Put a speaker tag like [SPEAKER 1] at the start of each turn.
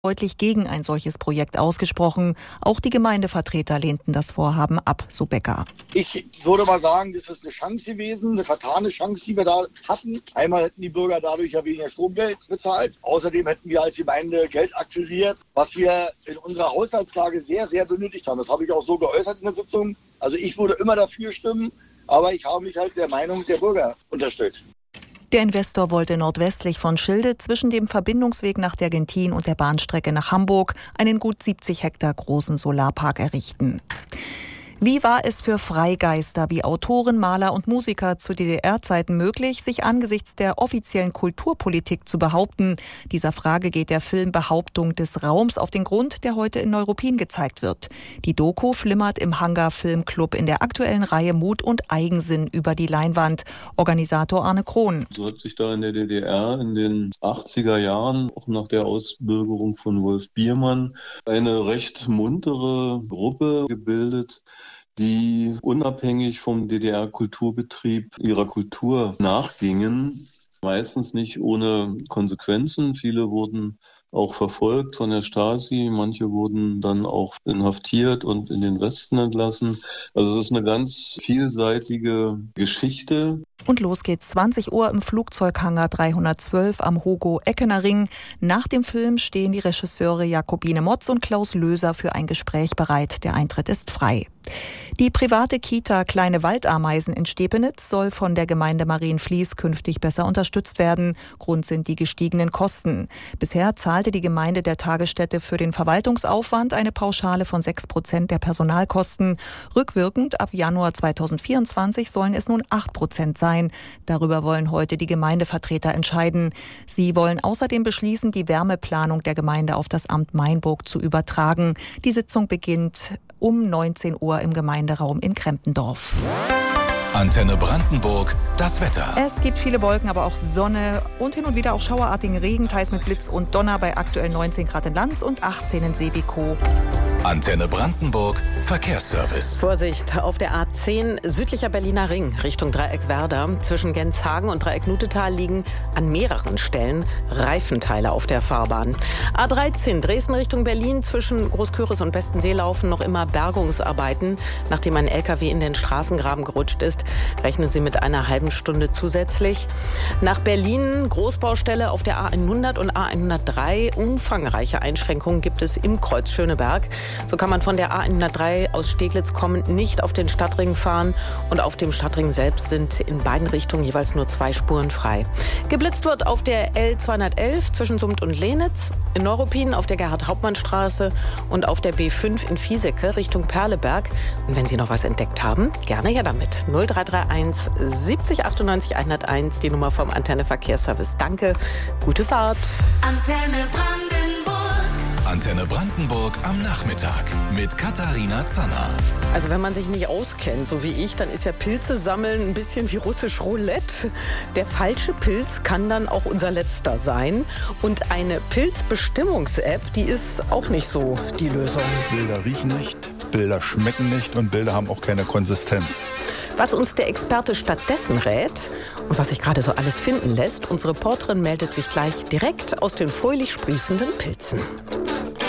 [SPEAKER 1] deutlich gegen ein solches Projekt ausgesprochen. Auch die Gemeindevertreter lehnten das Vorhaben ab, so Becker.
[SPEAKER 2] Ich würde mal sagen, das ist eine Chance gewesen, eine vertane Chance, die wir da hatten. Einmal hätten die Bürger dadurch ja weniger Stromgeld bezahlt. Außerdem hätten wir als Gemeinde Geld akquiriert, was wir in unserer Haushaltslage sehr, sehr benötigt haben. Das habe ich auch so geäußert in der Sitzung. Also ich würde immer dafür stimmen, aber ich habe mich halt der Meinung der Bürger unterstellt.
[SPEAKER 1] Der Investor wollte nordwestlich von Schilde zwischen dem Verbindungsweg nach Dergentin und der Bahnstrecke nach Hamburg einen gut 70 Hektar großen Solarpark errichten. Wie war es für Freigeister wie Autoren, Maler und Musiker zu DDR-Zeiten möglich, sich angesichts der offiziellen Kulturpolitik zu behaupten? Dieser Frage geht der Film Behauptung des Raums auf den Grund, der heute in Neuruppin gezeigt wird. Die Doku flimmert im Hangar Filmclub in der aktuellen Reihe Mut und Eigensinn über die Leinwand. Organisator Arne Krohn.
[SPEAKER 3] So hat sich da in der DDR in den 80er Jahren, auch nach der Ausbürgerung von Wolf Biermann, eine recht muntere Gruppe gebildet, die unabhängig vom DDR-Kulturbetrieb ihrer Kultur nachgingen, meistens nicht ohne Konsequenzen. Viele wurden auch verfolgt von der Stasi, manche wurden dann auch inhaftiert und in den Westen entlassen. Also es ist eine ganz vielseitige Geschichte.
[SPEAKER 1] Und los geht's 20 Uhr im Flugzeughangar 312 am Hugo-Eckener Ring. Nach dem Film stehen die Regisseure Jakobine Motz und Klaus Löser für ein Gespräch bereit. Der Eintritt ist frei. Die private Kita Kleine Waldameisen in Stepenitz soll von der Gemeinde Marienfließ künftig besser unterstützt werden. Grund sind die gestiegenen Kosten. Bisher zahlte die Gemeinde der Tagesstätte für den Verwaltungsaufwand eine Pauschale von 6% der Personalkosten. Rückwirkend ab Januar 2024 sollen es nun 8% sein. Darüber wollen heute die Gemeindevertreter entscheiden. Sie wollen außerdem beschließen, die Wärmeplanung der Gemeinde auf das Amt Mainburg zu übertragen. Die Sitzung beginnt um 19 Uhr im Gemeinderaum in Krempendorf.
[SPEAKER 4] Antenne Brandenburg, das Wetter.
[SPEAKER 1] Es gibt viele Wolken, aber auch Sonne und hin und wieder auch schauerartigen Regen, teils mit Blitz und Donner bei aktuell 19 Grad in Lanz und 18 in Seewikow.
[SPEAKER 4] Antenne Brandenburg, Verkehrsservice.
[SPEAKER 5] Vorsicht, auf der A10 südlicher Berliner Ring Richtung Dreieck Werder. Zwischen Genshagen und Dreieck Nutetal liegen an mehreren Stellen Reifenteile auf der Fahrbahn. A13 Dresden Richtung Berlin zwischen Großküris und Bestensee laufen noch immer Bergungsarbeiten. Nachdem ein LKW in den Straßengraben gerutscht ist, rechnen Sie mit einer halben Stunde zusätzlich. Nach Berlin Großbaustelle auf der A100 und A103. Umfangreiche Einschränkungen gibt es im Kreuz Schöneberg. So kann man von der A103 aus Steglitz kommend nicht auf den Stadtring fahren und auf dem Stadtring selbst sind in beiden Richtungen jeweils nur 2 Spuren frei. Geblitzt wird auf der L211 zwischen Summt und Lehnitz, in Neuruppin auf der Gerhard-Hauptmann-Straße und auf der B5 in Viesecke Richtung Perleberg. Und wenn Sie noch was entdeckt haben, gerne her damit. 0331 70 98 101, die Nummer vom Antenne Verkehrsservice. Danke, gute Fahrt.
[SPEAKER 4] Antenne Brandenburg am Nachmittag mit Katharina Zanner.
[SPEAKER 5] Also wenn man sich nicht auskennt, so wie ich, dann ist ja Pilze sammeln ein bisschen wie russisch Roulette. Der falsche Pilz kann dann auch unser letzter sein. Und eine Pilzbestimmungs-App, die ist auch nicht so die Lösung.
[SPEAKER 6] Bilder riechen nicht, Bilder schmecken nicht und Bilder haben auch keine Konsistenz.
[SPEAKER 5] Was uns der Experte stattdessen rät und was sich gerade so alles finden lässt, unsere Reporterin meldet sich gleich direkt aus den fröhlich sprießenden Pilzen.